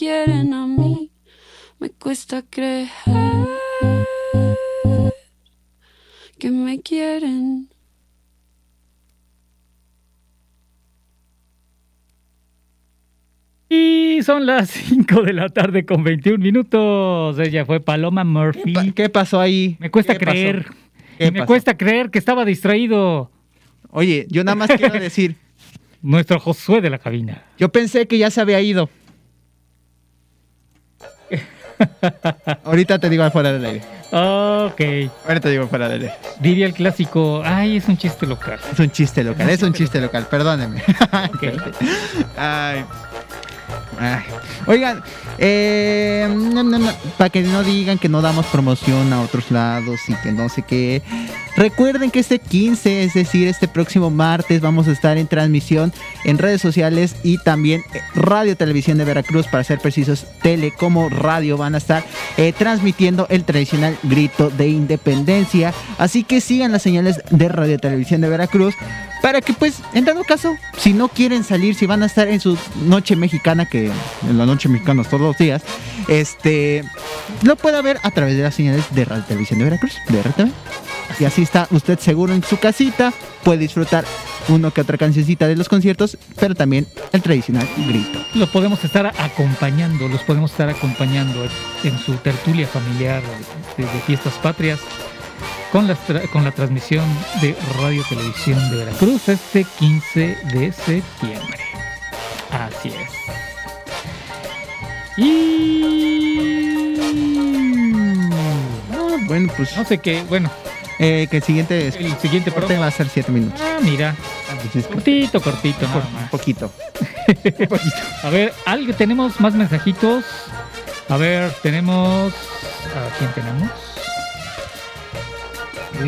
quieren a mí. Me cuesta creer que me quieren. Y son las 5 de la tarde con 21 minutos. Ella fue Paloma Murphy. ¿Qué pasó ahí? Me cuesta creer. Me cuesta creer que estaba distraído. Oye, yo nada más quiero decir. Nuestro Josué de la cabina. Yo pensé que ya se había ido. Ahorita te digo fuera del aire. Ok. Ahorita te digo fuera del aire. Diría el clásico, ay, es un chiste local. Es un chiste local, perdónenme. Okay. Ay. Oigan, para que no digan que no damos promoción a otros lados y que no sé qué, recuerden que este 15, es decir, este próximo martes, vamos a estar en transmisión en redes sociales y también Radio Televisión de Veracruz, para ser precisos, tele como radio, van a estar transmitiendo el tradicional grito de independencia, así que sigan las señales de Radio Televisión de Veracruz, para que pues, en dado caso, si no quieren salir, si van a estar en su noche mexicana, que en la noche mexicana todos los días, lo pueda ver a través de las señales de Radio Televisión de Veracruz, de RTV. Y así está usted seguro en su casita, puede disfrutar uno que otra cancioncita de los conciertos, pero también el tradicional grito. Los podemos estar acompañando en su tertulia familiar de fiestas patrias, con la transmisión de Radio Televisión de Veracruz este 15 de septiembre. Así es. Y... bueno, pues... no sé qué, bueno. Que el siguiente corte va a ser 7 minutos. Ah, mira. Cortito. Un poquito. A ver, tenemos más mensajitos. A ver, tenemos... ¿A quién tenemos? A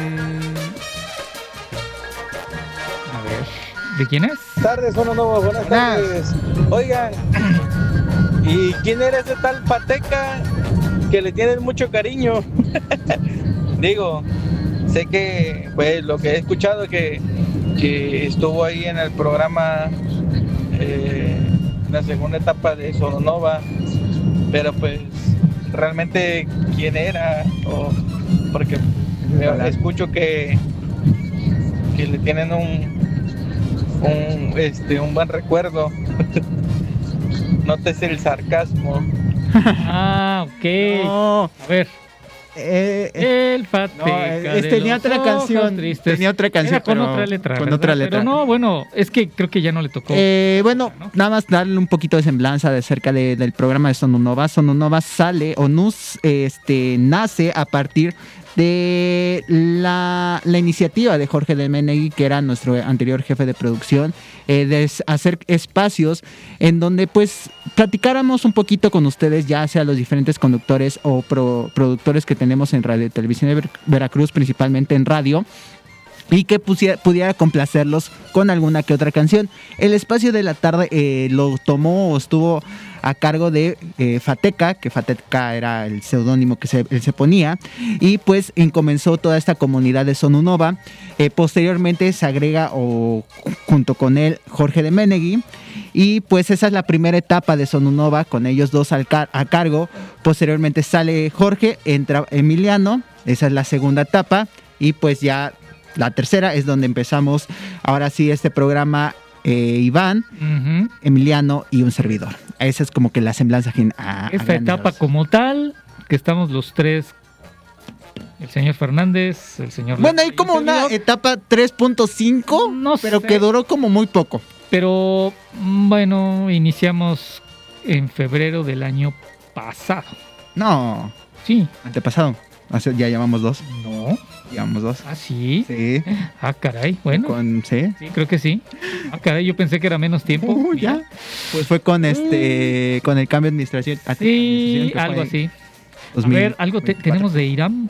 ver, ¿de quién es? Buenas tardes. Oigan, ¿y quién era ese tal Pateca que le tienen mucho cariño? Digo, sé que pues lo que he escuchado que estuvo ahí en el programa en la segunda etapa de Sononova, pero pues realmente quién era, porque escucho que le tienen un buen recuerdo. Nótese el sarcasmo. Ok. No. A ver. El Pateca tenía otra canción. Tenía otra canción con otra letra. Con otra letra. Pero no, bueno, es que creo que ya no le tocó. Bueno, ¿no? Nada más darle un poquito de semblanza acerca del programa de Sononova. Sononova sale o nace a partir de la iniciativa de Jorge de Menegui, que era nuestro anterior jefe de producción, de hacer espacios en donde pues platicáramos un poquito con ustedes, ya sea los diferentes conductores o productores que tenemos en Radio Televisión de Veracruz, principalmente en radio, y que pudiera complacerlos con alguna que otra canción. El espacio de la tarde lo tomó o estuvo a cargo de Fateca, que Fateca era el seudónimo que él se ponía, y pues comenzó toda esta comunidad de Sononova. Posteriormente se agrega junto con él Jorge de Menegui, y pues esa es la primera etapa de Sononova, con ellos dos a cargo. Posteriormente sale Jorge, entra Emiliano, esa es la segunda etapa, y pues ya la tercera es donde empezamos ahora sí este programa, Iván, Emiliano y un servidor. Esa es como que la semblanza esta etapa como tal, que estamos los tres, el señor Fernández, el señor... Bueno, hay como una etapa 3.5, no pero sé, que duró como muy poco. Pero bueno, iniciamos en febrero del año pasado. No. Sí. Antepasado. Ya llevamos 2. No. Llevamos 2. ¿Ah, sí? Sí. Ah, caray, bueno. ¿Sí? Sí, creo que sí. Ah, caray, yo pensé que era menos tiempo. Ya. Pues fue con con el cambio de administración. Sí, algo así. 2000, a ver, algo tenemos de Irán.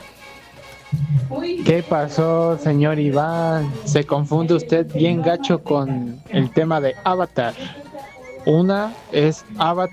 ¿Qué pasó, señor Iván? Se confunde usted bien gacho con el tema de Avatar. Una es Avatar